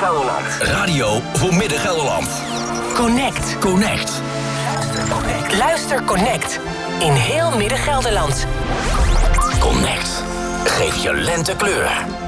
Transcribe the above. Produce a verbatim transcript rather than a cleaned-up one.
Midden-Gelderland. Radio voor Midden-Gelderland. Connect. Connect. Luister Connect. In heel Midden-Gelderland. Connect. Geef je lente kleur.